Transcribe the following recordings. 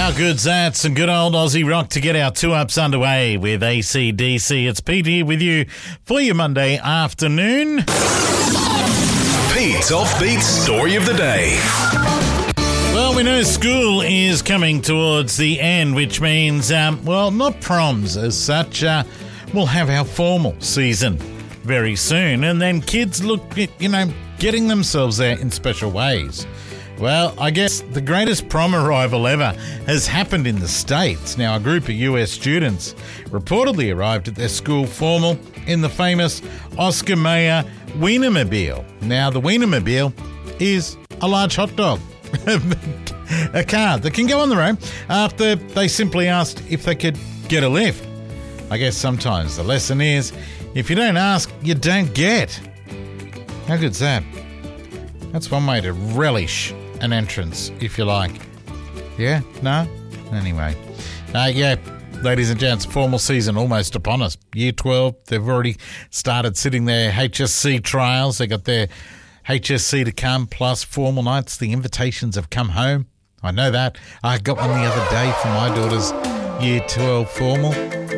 How good's that? Some good old Aussie rock to get our 2-ups underway with AC/DC. It's Pete here with you for your Monday afternoon. Pete's Offbeat Story of the Day. Well, we know school is coming towards the end, which means, not proms as such. We'll have our formal season very soon. And then kids look at, getting themselves out in special ways. Well, I guess the greatest prom arrival ever has happened in the States. Now, a group of US students reportedly arrived at their school formal in the famous Oscar Mayer Wienermobile. Now, the Wienermobile is a large hot dog, a car that can go on the road after they simply asked if they could get a lift. I guess sometimes the lesson is, if you don't ask, you don't get. How good's that? That's one way to relish an entrance, if you like. Yeah? No? Anyway. Ladies and gents, formal season almost upon us. Year 12, they've already started sitting their HSC trials. They got their HSC to come, plus formal nights. The invitations have come home. I know that. I got one the other day for my daughter's Year 12 formal.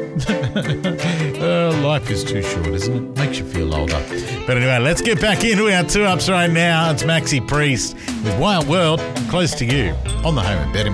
Life is too short, isn't it? Makes you feel older. But anyway, let's get back into our 2-ups right now. It's Maxi Priest with Wild World, close to you, on the Home and Betting.